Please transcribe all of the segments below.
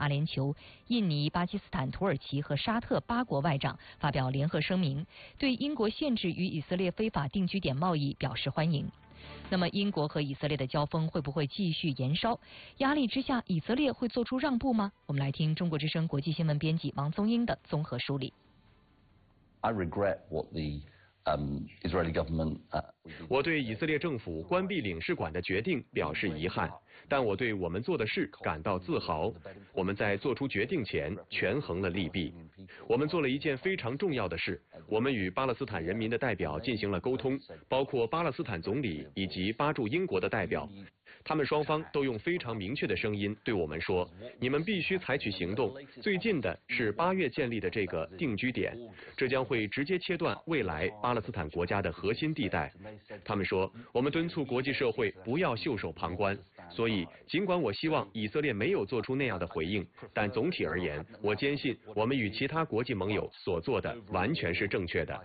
阿联酋、印尼、巴基斯坦、土耳其和沙特8国外长发表联合声明，对英国限制与以色列非法定居点贸易表示欢迎。那么，英国和以色列的交锋会不会继续延烧？压力之下，以色列会做出让步吗？我们来听中国之声国际新闻编辑王宗英的综合梳理。 I regret what the Israeli government 我对以色列政府关闭领事馆的决定表示遗憾，但我对我们做的事感到自豪。我们在做出决定前权衡了利弊。我们做了一件非常重要的事，我们与巴勒斯坦人民的代表进行了沟通，包括巴勒斯坦总理以及巴驻英国的代表。他们双方都用非常明确的声音对我们说，你们必须采取行动，最近的是8月建立的这个定居点，这将会直接切断未来巴勒斯坦国家的核心地带。他们说，我们敦促国际社会不要袖手旁观，所以尽管我希望以色列没有做出那样的回应，但总体而言，我坚信我们与其他国际盟友所做的完全是正确的。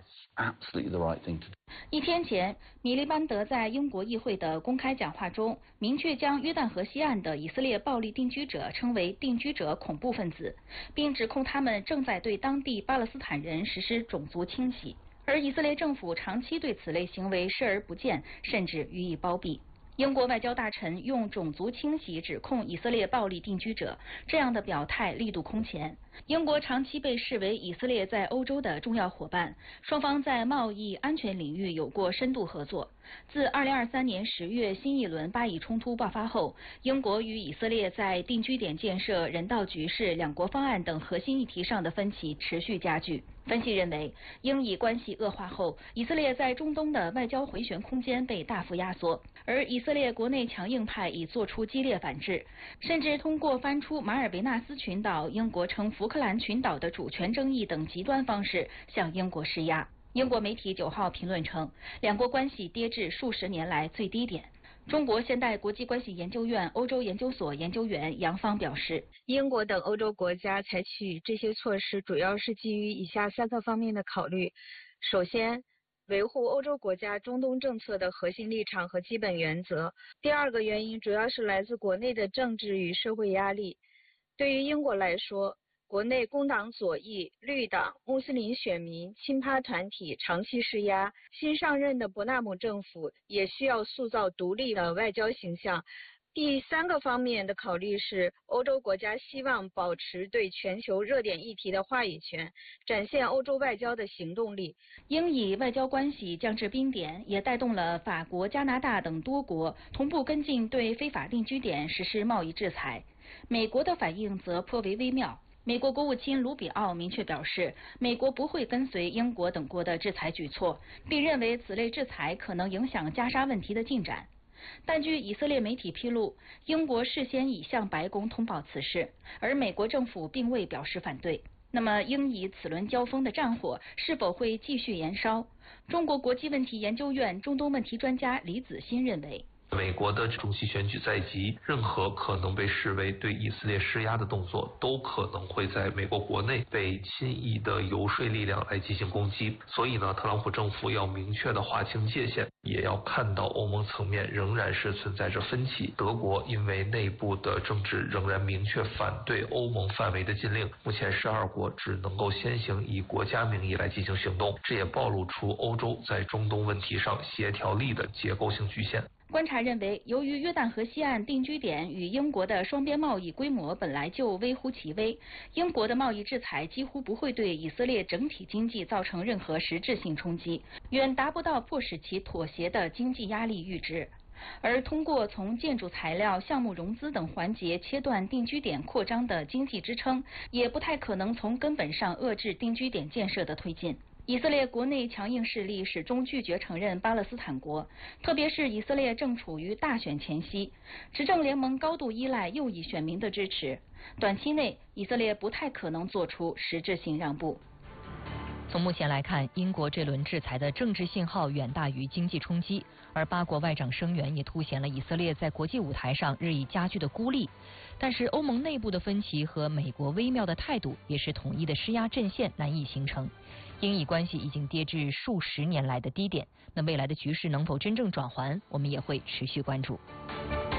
1天前，米利班德在英国议会的公开讲话中，明确将约旦河西岸的以色列暴力定居者称为定居者恐怖分子，并指控他们正在对当地巴勒斯坦人实施种族清洗，而以色列政府长期对此类行为视而不见，甚至予以包庇。英国外交大臣用种族清洗指控以色列暴力定居者，这样的表态力度空前。英国长期被视为以色列在欧洲的重要伙伴，双方在贸易、安全领域有过深度合作。自2023年10月新一轮巴以冲突爆发后，英国与以色列在定居点建设、人道局势、两国方案等核心议题上的分歧持续加剧。分析认为，英以关系恶化后，以色列在中东的外交回旋空间被大幅压缩，而以色列国内强硬派已做出激烈反制，甚至通过翻出马尔维纳斯群岛、英国称福克兰群岛的主权争议等极端方式向英国施压。英国媒体9号评论称，两国关系跌至数十年来最低点。中国现代国际关系研究院欧洲研究所研究员杨芳表示， 英国等欧洲国家采取这些措施主要是基于以下3个方面的考虑。首先，维护欧洲国家中东政策的核心立场和基本原则。第二个原因主要是来自国内的政治与社会压力。对于英国来说，国内工党左翼、绿党、穆斯林选民、亲巴团体长期施压，新上任的伯纳姆政府也需要塑造独立的外交形象。第3个方面的考虑是，欧洲国家希望保持对全球热点议题的话语权，展现欧洲外交的行动力。 英以外交关系降至冰点，也带动了法国、加拿大等多国同步跟进对非法定居点实施贸易制裁。美国的反应则颇为微妙。美国国务卿卢比奥明确表示，美国不会跟随英国等国的制裁举措，并认为此类制裁可能影响加沙问题的进展。但据以色列媒体披露，英国事先已向白宫通报此事，而美国政府并未表示反对。那么，英以此轮交锋的战火是否会继续延烧？中国国际问题研究院中东问题专家李子欣认为， 美国的中期选举在即，任何可能被视为对以色列施压的动作，都可能会在美国国内被亲以的游说力量来进行攻击。所以呢，特朗普政府要明确的划清界限，也要看到欧盟层面仍然是存在着分歧。德国因为内部的政治仍然明确反对欧盟范围的禁令，目前12国只能够先行以国家名义来进行行动，这也暴露出欧洲在中东问题上协调力的结构性局限。 观察认为，由于约旦河西岸定居点与英国的双边贸易规模本来就微乎其微，英国的贸易制裁几乎不会对以色列整体经济造成任何实质性冲击，远达不到迫使其妥协的经济压力阈值。而通过从建筑材料、项目融资等环节切断定居点扩张的经济支撑，也不太可能从根本上遏制定居点建设的推进。以色列国内强硬势力始终拒绝承认巴勒斯坦国，特别是以色列正处于大选前夕，执政联盟高度依赖右翼选民的支持，短期内以色列不太可能做出实质性让步。 从目前来看，英国这轮制裁的政治信号远大于经济冲击，而8国外长声援也凸显了以色列在国际舞台上日益加剧的孤立。但是欧盟内部的分歧和美国微妙的态度也使统一的施压阵线难以形成。英以关系已经跌至数十年来的低点，那未来的局势能否真正转圜，我们也会持续关注。